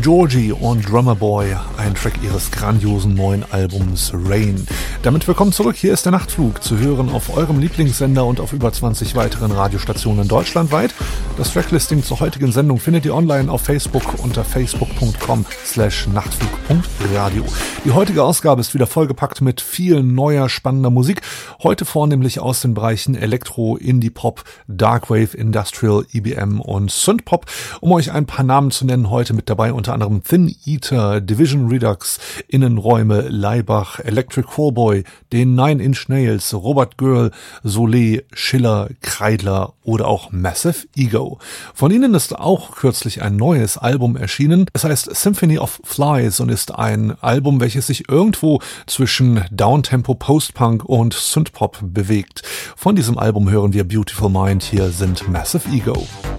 Georgie und Drummer Boy, ein Track ihres grandiosen neuen Albums Rain. Damit willkommen zurück, hier ist der Nachtflug, zu hören auf eurem Lieblingssender und auf über 20 weiteren Radiostationen deutschlandweit. Das Tracklisting zur heutigen Sendung findet ihr online auf Facebook unter facebook.com/nachtflug.radio. Die heutige Ausgabe ist wieder vollgepackt mit viel neuer, spannender Musik. Heute vornehmlich aus den Bereichen Elektro, Indie-Pop, Darkwave, Industrial, EBM und Synthpop. Um euch ein paar Namen zu nennen, heute mit dabei unter anderem Thin Eater, Division Redux, Innenräume, Laibach, Electric Callboy, den Nine Inch Nails, Robert Girl, Solé, Schiller, Kreidler oder auch Massive Ego. Von ihnen ist auch kürzlich ein neues Album erschienen. Es heißt Symphony of Flies und ist ein Album, welches sich irgendwo zwischen Downtempo, Post-Punk und Synthpop bewegt. Von diesem Album hören wir Beautiful Mind. Hier sind Massive Ego.